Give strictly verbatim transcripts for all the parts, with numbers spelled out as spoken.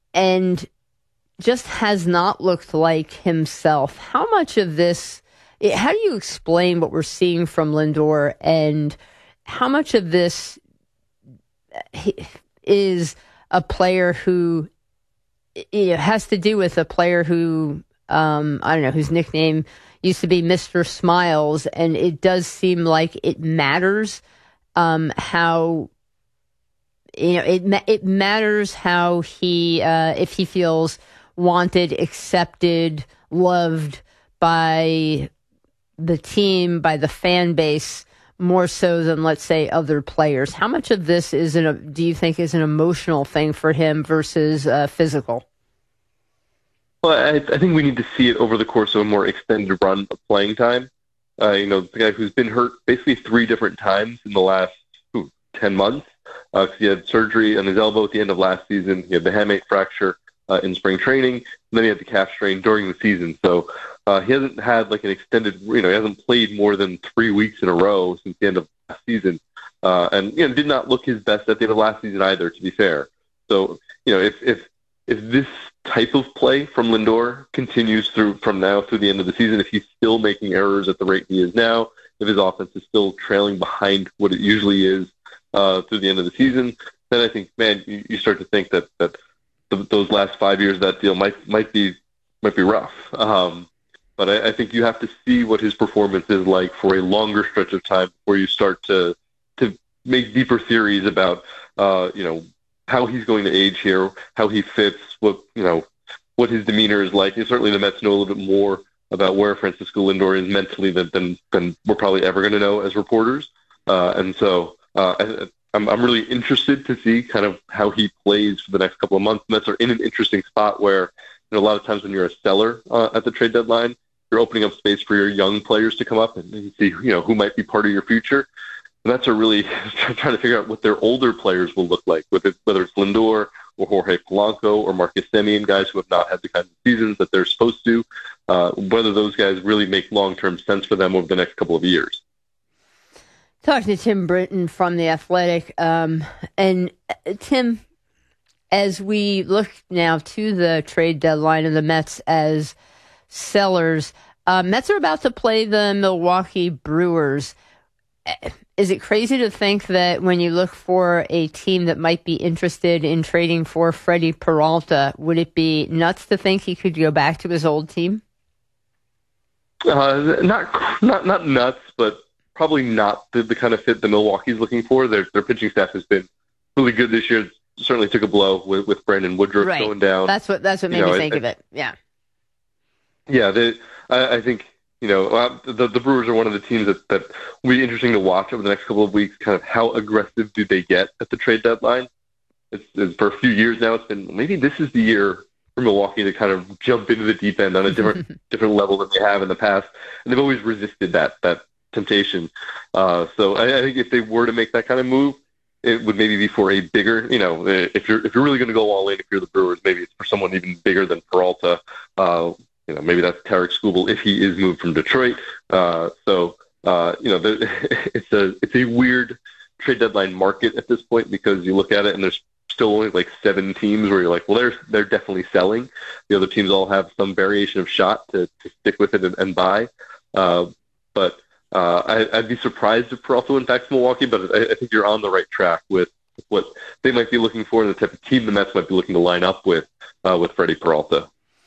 and just has not looked like himself. How much of this, how do you explain what we're seeing from Lindor, and how much of this is a player who, you know, has to do with a player who, um, I don't know, whose nickname used to be Mister Smiles, and it does seem like it matters um, how, you know, it it matters how he, uh, if he feels wanted, accepted, loved by the team, by the fan base, more so than, let's say, other players. How much of this is an, do you think is an emotional thing for him versus uh, physical? Well, I, I think we need to see it over the course of a more extended run of playing time. Uh, you know, the guy who's been hurt basically three different times in the last ooh, ten months. Uh, 'cause he had surgery on his elbow at the end of last season. He had the hamate fracture uh, in spring training, and then he had the calf strain during the season. So uh, he hasn't had like an extended, you know, he hasn't played more than three weeks in a row since the end of last season. Uh, and, you know, did not look his best at the end of last season either, to be fair. So, you know, if, if, if this type of play from Lindor continues through from now through the end of the season, if he's still making errors at the rate he is now, if his offense is still trailing behind what it usually is uh, through the end of the season, then I think, man, you, you start to think that that the, those last five years of that deal might might be might be rough. Um, but I, I think you have to see what his performance is like for a longer stretch of time before you start to to make deeper theories about uh, you know, how he's going to age here, how he fits, what, you know, what his demeanor is like. And certainly the Mets know a little bit more about where Francisco Lindor is mentally than than, than we're probably ever going to know as reporters. Uh, and so uh, I, I'm I'm really interested to see kind of how he plays for the next couple of months. Mets are in an interesting spot where, you know, a lot of times when you're a seller uh, at the trade deadline, you're opening up space for your young players to come up and see, you know, who might be part of your future. And that's a really trying to figure out what their older players will look like, whether it's, whether it's Lindor or Jorge Polanco or Marcus Semien, guys who have not had the kinds of seasons that they're supposed to, uh, whether those guys really make long-term sense for them over the next couple of years. Talking to Tim Britton from The Athletic. Um, and uh, Tim, as we look now to the trade deadline of the Mets as sellers, uh, Mets are about to play the Milwaukee Brewers. Is it crazy to think that when you look for a team that might be interested in trading for Freddie Peralta, would it be nuts to think he could go back to his old team? Uh, not not not nuts, but probably not the, the kind of fit that Milwaukee's looking for. Their their pitching staff has been really good this year. Certainly took a blow with, with Brandon Woodruff right. going down. That's what that's what made you know, me think I, of it. Yeah. Yeah, they, I, I think, you know, uh, the, the Brewers are one of the teams that, that will be interesting to watch over the next couple of weeks. Kind of how aggressive do they get at the trade deadline? It's, it's for a few years now. It's been maybe this is the year for Milwaukee to kind of jump into the deep end on a different different level than they have in the past, and they've always resisted that that temptation. Uh, so I, I think if they were to make that kind of move, it would maybe be for a bigger, you know, if you're if you're really going to go all in, if you're the Brewers, maybe it's for someone even bigger than Peralta. Uh, you know, maybe that's Tarik Skubal if he is moved from Detroit. Uh, so uh, you know, the, it's a it's a weird trade deadline market at this point because you look at it and there's still only like seven teams where you're like, well, they're they're definitely selling. The other teams all have some variation of shot to, to stick with it and, and buy. Uh, but uh, I, I'd be surprised if Peralta went back to Milwaukee, but I, I think you're on the right track with what they might be looking for and the type of team the Mets might be looking to line up with uh, with Freddie Peralta.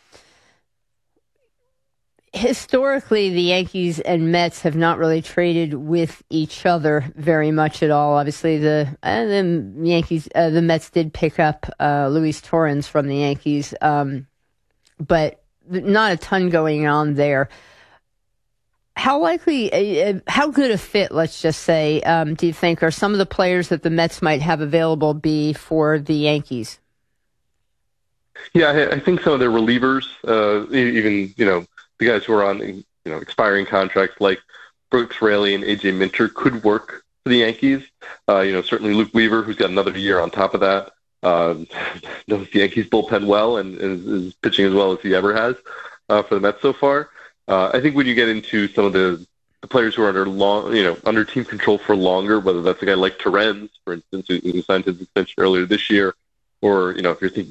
Historically, the Yankees and Mets have not really traded with each other very much at all. Obviously, the uh, the Yankees, uh, the Mets did pick up uh, Luis Torrens from the Yankees, um, but not a ton going on there. How likely, uh, how good a fit, let's just say, um, do you think are some of the players that the Mets might have available be for the Yankees? Yeah, I, I think some of their relievers, uh, even, you know, the guys who are on, you know, expiring contracts like Brooks Raley and A J Minter could work for the Yankees. Uh, you know, certainly Luke Weaver, who's got another year on top of that, uh, knows the Yankees bullpen well and is, is pitching as well as he ever has uh, for the Mets so far. Uh, I think when you get into some of the, the players who are under long, you know, under team control for longer, whether that's a guy like Torrens, for instance, who, who signed his extension earlier this year, or, you know, if you're thinking